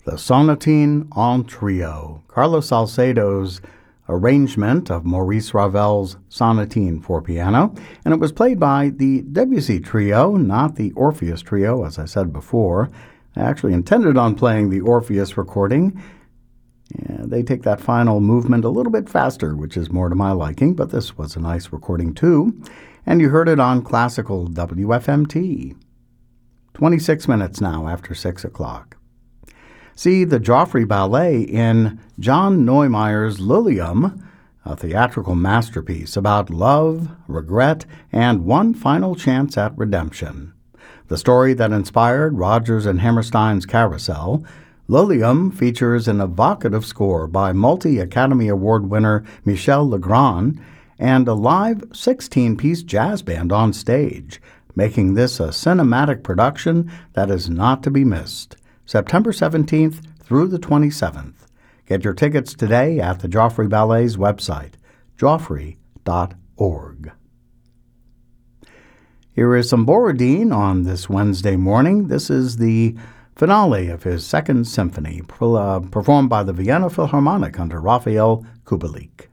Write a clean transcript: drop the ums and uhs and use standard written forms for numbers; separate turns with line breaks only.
the Sonatine en Trio, Carlos Salcedo's arrangement of Maurice Ravel's Sonatine for piano, and it was played by the Debussy Trio, not the Orpheus Trio, as I said before. I actually intended on playing the Orpheus recording. They take that final movement a little bit faster, which is more to my liking, but this was a nice recording too. And you heard it on Classical WFMT. 26 minutes now after 6 o'clock. See the Joffrey Ballet in John Neumeier's Lilium, a theatrical masterpiece about love, regret, and one final chance at redemption. The story that inspired Rodgers and Hammerstein's Carousel, Lilium features an evocative score by multi-Academy Award winner Michel Legrand and a live 16-piece jazz band on stage, making this a cinematic production that is not to be missed. September 17th through the 27th. Get your tickets today at the Joffrey Ballet's website, joffrey.org. Here is some Borodin on this Wednesday morning. This is the finale of his Second Symphony, performed by the Vienna Philharmonic under Raphael Kubelik.